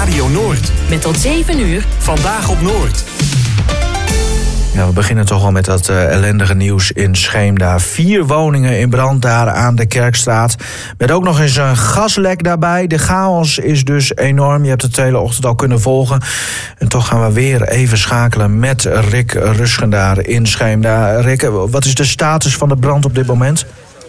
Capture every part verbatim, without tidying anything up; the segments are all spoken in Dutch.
Radio Noord. Met tot zeven uur. Vandaag op Noord. Ja, we beginnen toch wel met dat uh, ellendige nieuws in Scheemda. Vier woningen in brand daar aan de Kerkstraat. Met ook nog eens een gaslek daarbij. De chaos is dus enorm. Je hebt het de hele ochtend al kunnen volgen. En toch gaan we weer even schakelen met Rick Ruschendaar in Scheemda. Rick, wat is de status van de brand op dit moment?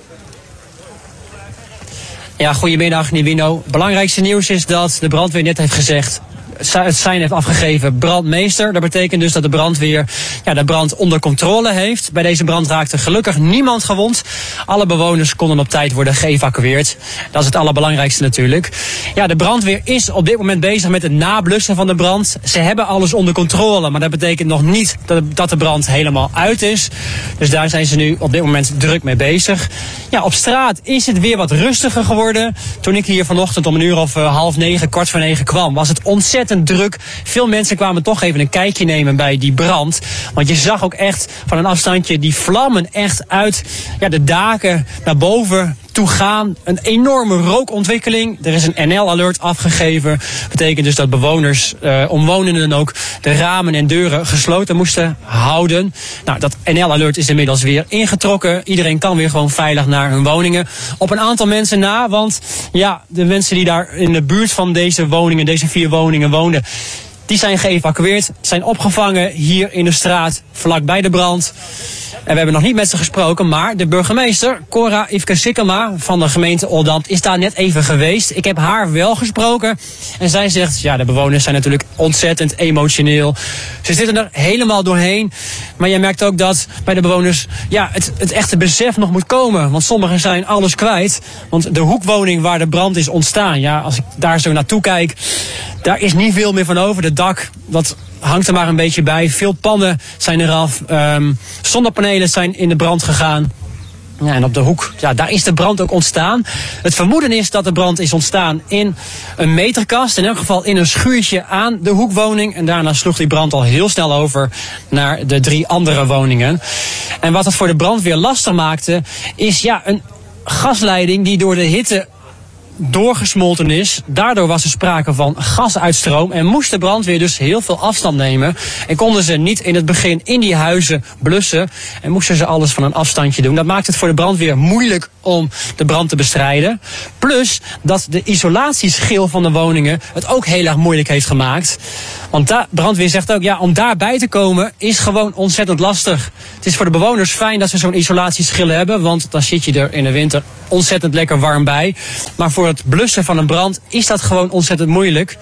Ja, goedemiddag Nivino. Het belangrijkste nieuws is dat de brandweer net heeft gezegd, het sein heeft afgegeven brandmeester. Dat betekent dus dat de brandweer ja, de brand onder controle heeft. Bij deze brand raakte gelukkig niemand gewond. Alle bewoners konden op tijd worden geëvacueerd. Dat is het allerbelangrijkste natuurlijk. Ja, de brandweer is op dit moment bezig met het nablussen van de brand. Ze hebben alles onder controle, maar dat betekent nog niet dat de brand helemaal uit is. Dus daar zijn ze nu op dit moment druk mee bezig. Ja, op straat is het weer wat rustiger geworden. Toen ik hier vanochtend om een uur of uh, half negen, kwart voor negen kwam, was het ontzettend druk. Veel mensen kwamen toch even een kijkje nemen bij die brand. Want je zag ook echt van een afstandje die vlammen echt uit ja, de daken naar boven toe gaan. Een enorme rookontwikkeling. Er is een N L-alert afgegeven. Betekent dus dat bewoners, uh, omwonenden ook, de ramen en deuren gesloten moesten houden. Nou, dat N L-alert is inmiddels weer ingetrokken. Iedereen kan weer gewoon veilig naar hun woningen. Op een aantal mensen na, want ja, de mensen die daar in de buurt van deze woningen, deze vier woningen woonden, die zijn geëvacueerd, zijn opgevangen hier in de straat vlakbij de brand. En we hebben nog niet met ze gesproken, maar de burgemeester, Cora Yveske Sikkema van de gemeente Oldambt, is daar net even geweest. Ik heb haar wel gesproken en zij zegt, ja, de bewoners zijn natuurlijk ontzettend emotioneel. Ze zitten er helemaal doorheen, maar je merkt ook dat bij de bewoners ja, het, het echte besef nog moet komen. Want sommigen zijn alles kwijt, want de hoekwoning waar de brand is ontstaan, ja, als ik daar zo naartoe kijk, daar is niet veel meer van over. De dak, dat hangt er maar een beetje bij. Veel pannen zijn eraf. Um, zonnepanelen zijn in de brand gegaan. Ja, en op de hoek, ja, daar is de brand ook ontstaan. Het vermoeden is dat de brand is ontstaan in een meterkast. In elk geval in een schuurtje aan de hoekwoning. En daarna sloeg die brand al heel snel over naar de drie andere woningen. En wat het voor de brandweer lastig maakte, is ja, een gasleiding die door de hitte doorgesmolten is. Daardoor was er sprake van gasuitstroom en moest de brandweer dus heel veel afstand nemen. En konden ze niet in het begin in die huizen blussen en moesten ze alles van een afstandje doen. Dat maakt het voor de brandweer moeilijk om de brand te bestrijden. Plus dat de isolatieschil van de woningen het ook heel erg moeilijk heeft gemaakt. Want de brandweer zegt ook, ja, om daarbij te komen is gewoon ontzettend lastig. Het is voor de bewoners fijn dat ze zo'n isolatieschil hebben, want dan zit je er in de winter ontzettend lekker warm bij. Maar voor het blussen van een brand is dat gewoon ontzettend moeilijk.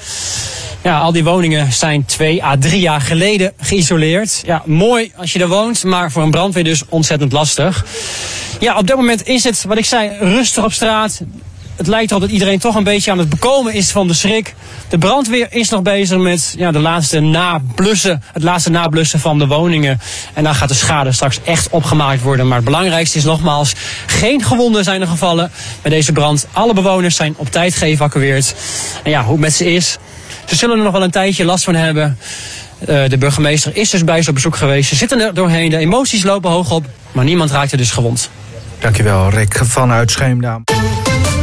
Ja, al die woningen zijn twee à drie jaar geleden geïsoleerd. Ja, mooi als je er woont, maar voor een brandweer dus ontzettend lastig. Ja, op dit moment is het, wat ik zei, rustig op straat. Het lijkt erop dat iedereen toch een beetje aan het bekomen is van de schrik. De brandweer is nog bezig met ja, de laatste nablussen, het laatste nablussen van de woningen. En dan gaat de schade straks echt opgemaakt worden. Maar het belangrijkste is nogmaals, geen gewonden zijn er gevallen bij deze brand. Alle bewoners zijn op tijd geëvacueerd. En ja, hoe het met ze is, ze zullen er nog wel een tijdje last van hebben. Uh, de burgemeester is dus bij ze op bezoek geweest. Ze zitten er doorheen, de emoties lopen hoog op, maar niemand raakte dus gewond. Dankjewel, Rick vanuit Scheemda.